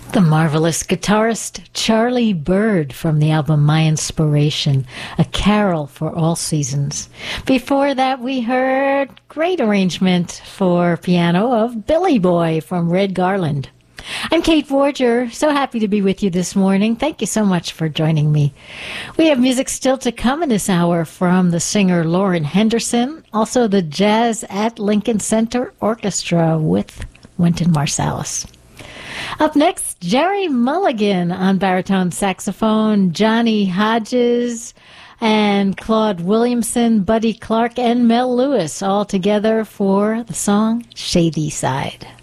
The marvelous guitarist Charlie Byrd from the album My Inspiration, A Carol for All Seasons. Before that, we heard great arrangement for piano of Billy Boy from Red Garland. I'm Kate Vorger, so happy to be with you this morning. Thank you so much for joining me. We have music still to come in this hour from the singer Lauren Henderson, also the Jazz at Lincoln Center Orchestra with Wynton Marsalis. Up next, Jerry Mulligan on baritone saxophone, Johnny Hodges and Claude Williamson, Buddy Clark, and Mel Lewis all together for the song Shady Side.